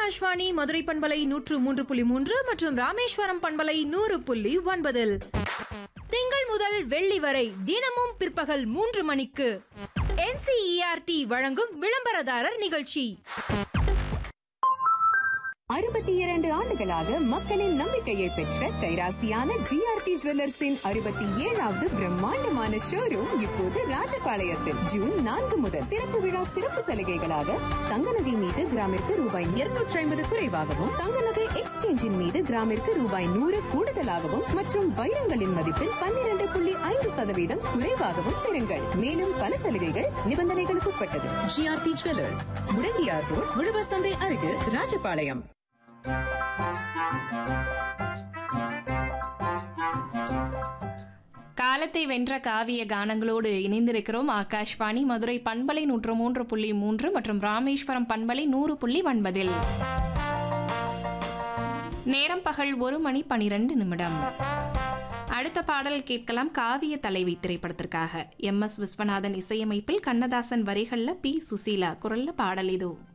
ஆகாஷ்வாணி மதுரை பண்பலை 103.3 மற்றும் ராமேஸ்வரம் பண்பலை 100.9 திங்கள் முதல் வெள்ளி வரை தினமும் பிற்பகல் 3 மணிக்கு NCERT வழங்கும் விளம்பரதாரர் நிகழ்ச்சி. 62 ஆண்டுகளாக மக்களின் நம்பிக்கையை பெற்ற கைராசியான GRT ஜுவல்லர்ஸின் 67வது பிரம்மாண்டமான ஷோரூம் இப்போது ராஜபாளையத்தில் ஜூன் 4 முதல் திறப்பு விழா சிறப்பு சலுகைகளாக தங்க நகை மீது கிராமிற்கு ரூபாய் 250 குறைவாகவும், தங்க நகை எக்ஸ்சேஞ்சின் மீது கிராமிற்கு ரூபாய் 100 கூடுதலாகவும் மற்றும் வைரங்களின் மதிப்பில் 12.5% குறைவாகவும் பெறுங்கள். மேலும் பல சலுகைகள் நிபந்தனைகளுக்கு உட்பட்டது. GRT ஜுவல்லர்ஸ், முடங்கியார் ரோட், உழவர் சந்தை அருகில், ராஜபாளையம். காலத்தை வென்ற காவிய கானங்களோடு இணைந்திருக்கிறோம். ஆகாஷ்வாணி மதுரை பண்பலை 103.3 மற்றும் ராமேஸ்வரம் பண்பலை 100.9. நேரம் பகல் 1:12. அடுத்த பாடல் கேட்கலாம். காவிய தலைவி திரைப்படத்திற்காக MS விஸ்வநாதன் இசையமைப்பில் கண்ணதாசன் வரிகள்ல P. சுசீலா குரல்ல பாடல் இதோ.